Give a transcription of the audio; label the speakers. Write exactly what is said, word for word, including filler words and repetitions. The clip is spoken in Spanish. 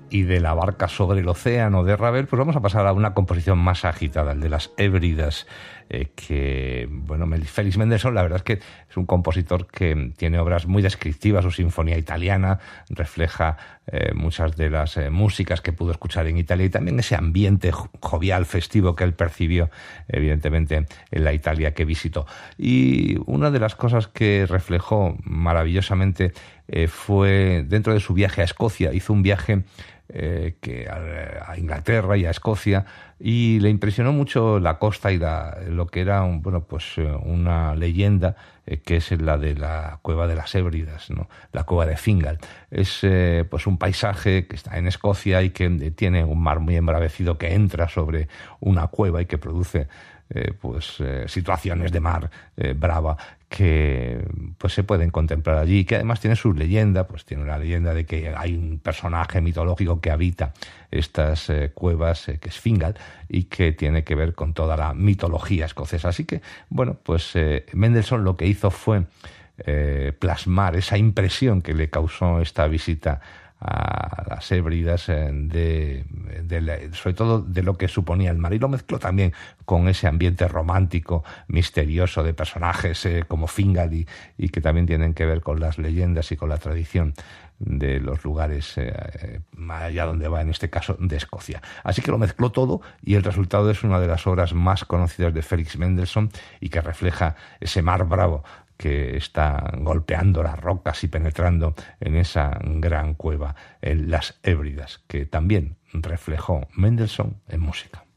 Speaker 1: y de la barca sobre el océano de Ravel, pues vamos a pasar a una composición más agitada, el de las Hébridas, eh, que, bueno, Félix Mendelssohn, la verdad es que es un compositor que tiene obras muy descriptivas. Su sinfonía italiana refleja eh, muchas de las eh, músicas que pudo escuchar en Italia, y también ese ambiente jovial, festivo que él percibió, evidentemente, en la Italia que visitó. Y una de las cosas que reflejó maravillosamente eh, fue dentro de su viaje a Escocia. Hizo un viaje Eh, que a, a Inglaterra y a Escocia, y le impresionó mucho la costa y la, lo que era un, bueno, pues una leyenda eh, que es la de la cueva de las Hébridas, ¿no? La cueva de Fingal. Es eh, pues un paisaje que está en Escocia y que tiene un mar muy embravecido que entra sobre una cueva y que produce Eh, pues eh, situaciones de mar eh, brava que pues se pueden contemplar allí, que además tiene su leyenda. Pues tiene la leyenda de que hay un personaje mitológico que habita estas eh, cuevas, eh, que es Fingal, y que tiene que ver con toda la mitología escocesa. Así que, bueno, pues eh, Mendelssohn lo que hizo fue eh, plasmar esa impresión que le causó esta visita a las Hébridas, de, de, de, sobre todo de lo que suponía el mar, y lo mezcló también con ese ambiente romántico, misterioso, de personajes eh, como Fingal, y, y que también tienen que ver con las leyendas y con la tradición de los lugares eh, allá donde va, en este caso de Escocia. Así que lo mezcló todo, y el resultado es una de las obras más conocidas de Félix Mendelssohn, y que refleja ese mar bravo que está golpeando las rocas y penetrando en esa gran cueva, en las Hébridas, que también reflejó Mendelssohn en música.